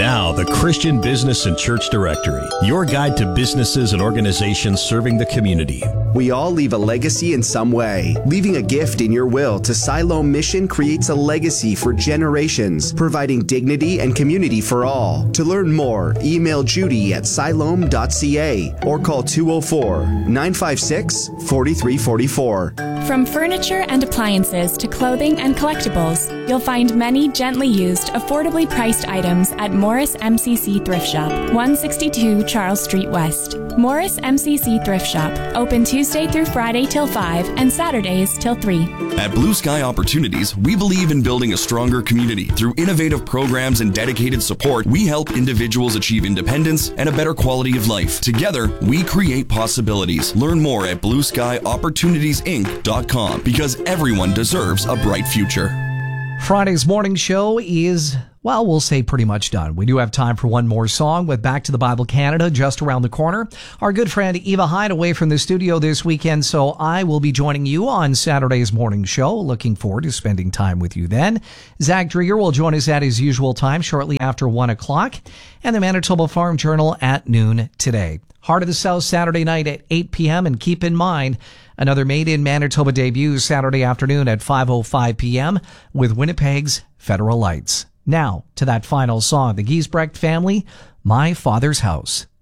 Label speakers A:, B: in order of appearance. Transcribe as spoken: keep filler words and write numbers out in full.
A: Now, the Christian Business and Church Directory, your guide to businesses and organizations serving the community.
B: We all leave a legacy in some way. Leaving a gift in your will to Siloam Mission creates a legacy for generations, providing dignity and community for all. To learn more, email Judy at siloam dot c a or call two oh four, nine five six, four three four four.
C: From furniture and appliances to clothing and collectibles, you'll find many gently used, affordably priced items at Morris M C C Thrift Shop, one sixty-two Charles Street West. Morris M C C Thrift Shop, open Tuesday through Friday till five and Saturdays till three.
D: At Blue Sky Opportunities, we believe in building a stronger community. Through innovative programs and dedicated support, we help individuals achieve independence and a better quality of life. Together, we create possibilities. Learn more at blue sky opportunities inc dot com because everyone deserves a bright future.
E: Friday's morning show is, well, we'll say pretty much done. We do have time for one more song with Back to the Bible Canada just around the corner. Our good friend Eva Hyde away from the studio this weekend, so I will be joining you on Saturday's morning show. Looking forward to spending time with you then. Zach Drieger will join us at his usual time shortly after one o'clock, and the Manitoba Farm Journal at noon today. Heart of the South Saturday night at eight p.m. And keep in mind, another Made in Manitoba debut Saturday afternoon at five oh five p.m. with Winnipeg's Federal Lights. Now, to that final song, the Giesbrecht Family, My Father's House.